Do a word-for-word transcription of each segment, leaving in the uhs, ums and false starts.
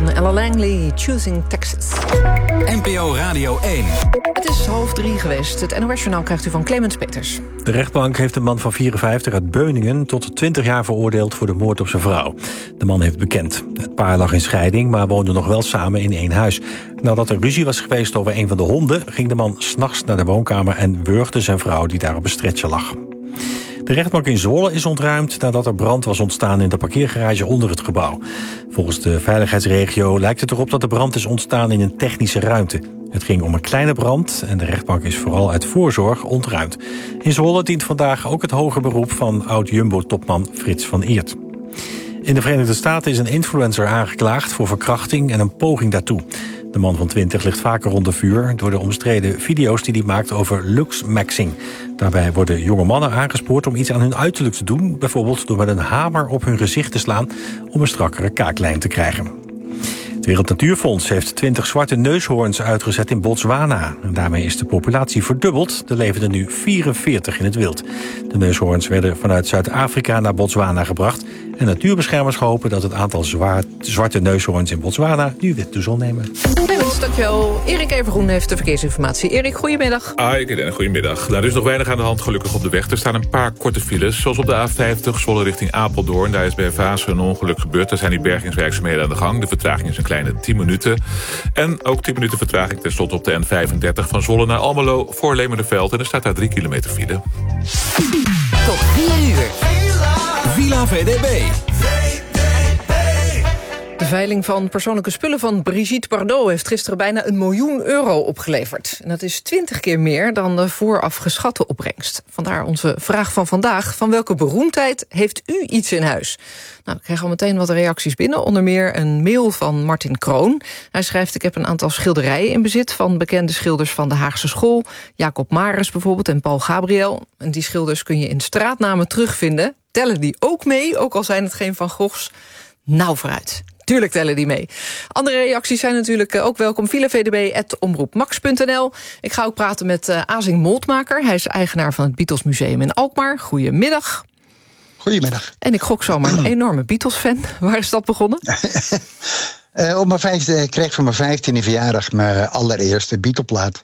van Ella Langley, Choosing Texas. N P O Radio één. Het is half drie geweest. Het N O S-journaal krijgt u van Clemens Peters. De rechtbank heeft een man van vierenvijftig uit Beuningen tot twintig jaar veroordeeld voor de moord op zijn vrouw. De man heeft bekend. Het paar lag in scheiding, maar woonde nog wel samen in één huis. Nadat er ruzie was geweest over een van de honden, ging de man 's nachts naar de woonkamer en wurgde zijn vrouw die daar op een stretcher lag. De rechtbank in Zwolle is ontruimd nadat er brand was ontstaan in de parkeergarage onder het gebouw. Volgens de veiligheidsregio lijkt het erop dat de brand is ontstaan in een technische ruimte. Het ging om een kleine brand en de rechtbank is vooral uit voorzorg ontruimd. In Zwolle dient vandaag ook het hoger beroep van oud-Jumbo-topman Frits van Eert. In de Verenigde Staten is een influencer aangeklaagd voor verkrachting en een poging daartoe. De man van twintig ligt vaker onder vuur door de omstreden video's die hij maakt over luxmaxing. Daarbij worden jonge mannen aangespoord om iets aan hun uiterlijk te doen, bijvoorbeeld door met een hamer op hun gezicht te slaan om een strakkere kaaklijn te krijgen. Het Wereld Natuurfonds heeft twintig zwarte neushoorns uitgezet in Botswana. En daarmee is de populatie verdubbeld. Er leven er nu vierenveertig in het wild. De neushoorns werden vanuit Zuid-Afrika naar Botswana gebracht. En natuurbeschermers hopen dat het aantal zwaar, zwarte neushoorns in Botswana nu weer toe zal nemen. Clemens, dankjewel. Erik Evergroen heeft de verkeersinformatie. Erik, goedemiddag. Ah, ik ken goedemiddag. Nou, er is nog weinig aan de hand gelukkig op de weg. Er staan een paar korte files, zoals op de A vijftig, Zwolle richting Apeldoorn. Daar is bij Vaassen een ongeluk gebeurd. Daar zijn die bergingswerkzaamheden aan de gang. De vertraging is een kleine tien minuten. En ook tien minuten vertraging tenslotte op de N vijfendertig van Zwolle naar Almelo voor Leemerdenveld. En er staat daar drie kilometer file. Tot vier uur. Villa V D B. De veiling van persoonlijke spullen van Brigitte Bardot heeft gisteren bijna een miljoen euro opgeleverd. En dat is twintig keer meer dan de vooraf geschatte opbrengst. Vandaar onze vraag van vandaag. Van welke beroemdheid heeft u iets in huis? Nou, ik kreeg al meteen wat reacties binnen. Onder meer een mail van Martin Kroon. Hij schrijft: ik heb een aantal schilderijen in bezit van bekende schilders van de Haagse School. Jacob Maris bijvoorbeeld en Paul Gabriel. En die schilders kun je in straatnamen terugvinden. Tellen die ook mee, ook al zijn het geen Van Goghs? Nou, vooruit. Tuurlijk tellen die mee. Andere reacties zijn natuurlijk ook welkom. villa v d b at omroepmax punt n l. Ik ga ook praten met uh, Azing Moltmaker. Hij is eigenaar van het Beatles Museum in Alkmaar. Goedemiddag. Goedemiddag. En ik gok zomaar een enorme Beatles-fan. Waar is dat begonnen? uh, op mijn vijfde, ik kreeg voor mijn vijftiende verjaardag mijn allereerste Beatle-plaat.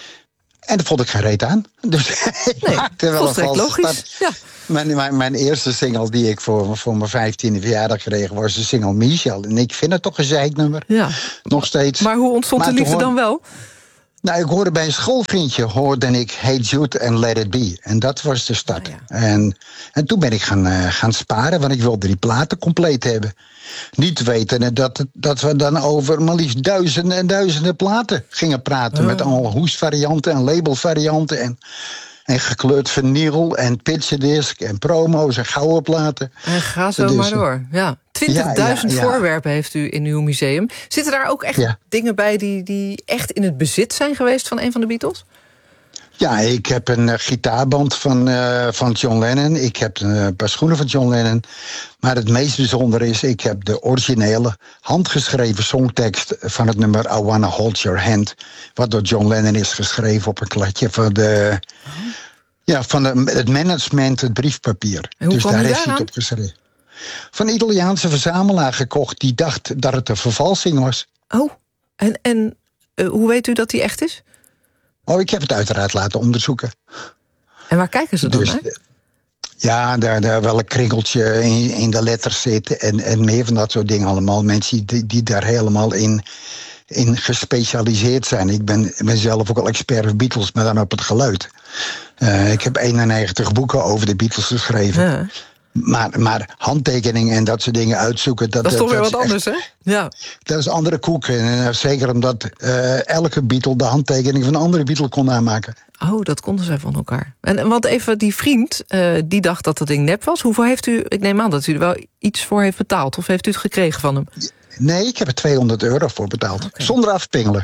En dat vond ik geen reet aan. Dus ik nee, maakte wel een valse logisch. Ja. Mijn, mijn, mijn eerste single die ik voor, voor mijn vijftiende verjaardag kreeg was de single Michel. En ik vind het toch een zeiknummer. Ja. Nog steeds. Maar hoe ontstond maar de liefde hoor... dan wel? Nou, ik hoorde bij een schoolvriendje, hoorde ik Hey Jude en Let It Be. En dat was de start. Oh, ja. en, en toen ben ik gaan, uh, gaan sparen, want ik wilde die platen compleet hebben. Niet weten dat, dat we dan over maar liefst duizenden en duizenden platen gingen praten. Oh. Met allemaal hoestvarianten en labelvarianten en... En gekleurd vinyl en pitcherdisc en promo's en gouden platen. En ga zo dus, maar door. Ja. twintigduizend ja, ja, ja. voorwerpen heeft u in uw museum. Zitten daar ook echt ja. dingen bij die, die echt in het bezit zijn geweest van een van de Beatles? Ja, ik heb een uh, gitaarband van, uh, van John Lennon. Ik heb een uh, paar schoenen van John Lennon. Maar het meest bijzondere is, ik heb de originele handgeschreven songtekst van het nummer I Wanna Hold Your Hand. Wat door John Lennon is geschreven op een kladje van, de, oh. ja, van de, het management, het briefpapier. En hoe dus daar heeft hij het op geschreven. Van een Italiaanse verzamelaar gekocht die dacht dat het een vervalsing was. Oh, en, en uh, hoe weet u dat die echt is? Oh, ik heb het uiteraard laten onderzoeken. En waar kijken ze dan dus, naar? Ja, daar, daar wel een kringeltje in, in de letters zit en, en meer van dat soort dingen allemaal. Mensen die, die daar helemaal in, in gespecialiseerd zijn. Ik ben, ben zelf ook al expert op Beatles, maar dan op het geluid. Uh, ik heb eenennegentig boeken over de Beatles geschreven. Ja. Maar, maar handtekeningen en dat soort dingen uitzoeken... Dat, dat is toch weer wat echt, anders, hè? Ja. Dat is andere koek. En uh, zeker omdat uh, elke Beatle de handtekening van een andere Beatle kon aanmaken. Oh, dat konden zij van elkaar. En want even, die vriend, uh, die dacht dat dat ding nep was. Hoeveel heeft u... Ik neem aan dat u er wel iets voor heeft betaald. Of heeft u het gekregen van hem? Nee, ik heb er tweehonderd euro voor betaald. Okay. Zonder afpingelen.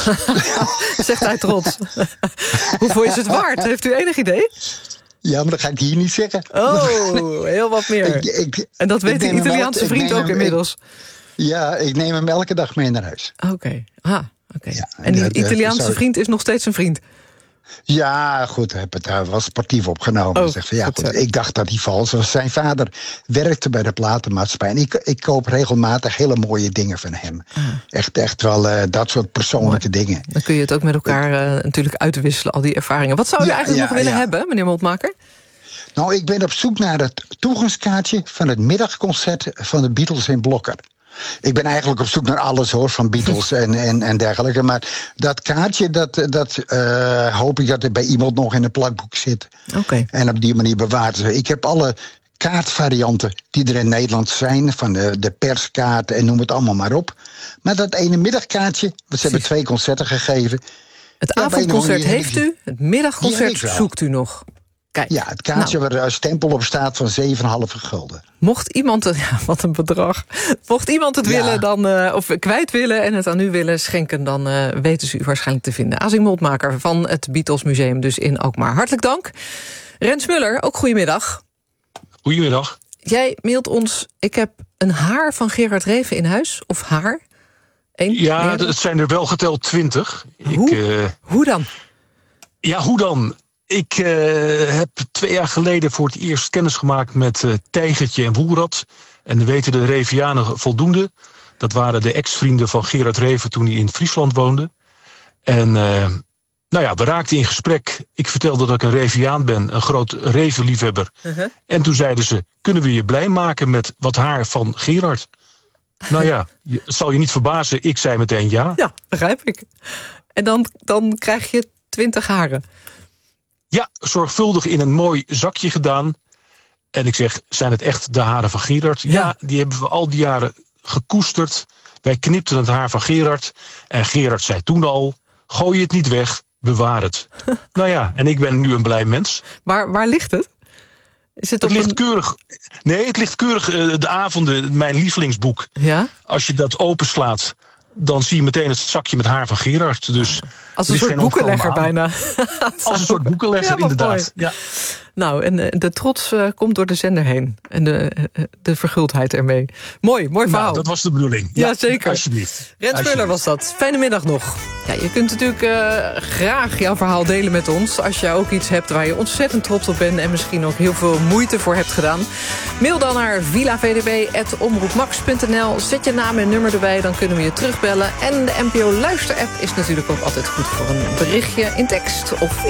Zegt hij trots. Hoeveel is het waard? Heeft u enig idee? Ja, maar dat ga ik hier niet zeggen. Oh, heel wat meer. Ik, ik, en dat weet de Italiaanse elke, vriend ook hem, inmiddels. Ik, ja, ik neem hem elke dag mee naar huis. Oké, okay. ah, oké. Okay. Ja, en die dat, Italiaanse sorry. vriend is nog steeds een vriend? Ja, goed, heb het daar wel sportief opgenomen. Oh, zeg van, ja, goed, goed, ik dacht dat hij vals was. Zijn vader werkte bij de platenmaatschappij. En ik, ik koop regelmatig hele mooie dingen van hem. Ah. Echt, echt wel uh, dat soort persoonlijke Mooi. dingen. Dan kun je het ook met elkaar uh, natuurlijk uitwisselen, al die ervaringen. Wat zou u ja, eigenlijk ja, nog willen ja. hebben, meneer Moltmaker? Nou, ik ben op zoek naar het toegangskaartje van het middagconcert van de Beatles in Blokker. Ik ben eigenlijk op zoek naar alles, hoor, van Beatles en, en, en dergelijke. Maar dat kaartje, dat, dat uh, hoop ik dat er bij iemand nog in een plakboek zit. Okay. En op die manier bewaard. Ik heb alle kaartvarianten die er in Nederland zijn, van de, de perskaart en noem het allemaal maar op. Maar dat ene middagkaartje, want ze Precies. hebben twee concerten gegeven. Het ja, avondconcert heeft u, het middagconcert zoekt u nog. Kijk, ja, het kaartje nou. waar een stempel op staat van zeven komma vijf gulden. Mocht iemand het, ja, wat een bedrag. Mocht iemand het ja. willen, dan, uh, of kwijt willen en het aan u willen schenken, dan uh, weten ze u waarschijnlijk te vinden. Asim Moltmaker van het Beatles Museum dus in Alkmaar. Hartelijk dank. Rens Muller, ook goedemiddag. Goedemiddag. Jij mailt ons, ik heb een haar van Gerard Reven in huis, of haar? Eén, ja, meerdere? het zijn er wel geteld twintig. Hoe? Ik, uh, hoe dan? Ja, hoe dan? Ik uh, heb twee jaar geleden voor het eerst kennis gemaakt met uh, Tijgertje en Woelrad. En dan weten de Revianen voldoende. Dat waren de ex-vrienden van Gerard Reven toen hij in Friesland woonde. En uh, nou ja, we raakten in gesprek. Ik vertelde dat ik een Reviaan ben, een groot Revenliefhebber. Uh-huh. En toen zeiden ze, kunnen we je blij maken met wat haar van Gerard? Nou ja, het zal je niet verbazen, ik zei meteen ja. Ja, begrijp ik. En dan, dan krijg je twintig haren. Ja, zorgvuldig in een mooi zakje gedaan. En ik zeg, zijn het echt de haren van Gerard? Ja, ja die hebben we al die jaren gekoesterd. Wij knipten het haar van Gerard. En Gerard zei toen al, gooi het niet weg, bewaar het. Nou ja, en ik ben nu een blij mens. Waar, waar ligt het? Is het, het op ligt een... keurig. Nee, het ligt keurig uh, de avonden, mijn lievelingsboek. Ja? Als je dat openslaat, dan zie je meteen het zakje met haar van Gerard. Dus als een soort boekenlegger bijna. Als een soort boekenlegger, ja, inderdaad. Ja. Nou, en de trots uh, komt door de zender heen. En de, uh, de verguldheid ermee. Mooi, mooi verhaal. Nou, dat was de bedoeling. Ja, ja zeker. Alsjeblieft. Rens Muller was dat. Fijne middag nog. Ja, je kunt natuurlijk uh, graag jouw verhaal delen met ons. Als je ook iets hebt waar je ontzettend trots op bent... en misschien ook heel veel moeite voor hebt gedaan. Mail dan naar villa v d b at omroep max punt n l. Zet je naam en nummer erbij, dan kunnen we je terugbellen. En de N P O Luister-app is natuurlijk ook altijd goed voor een berichtje in tekst of in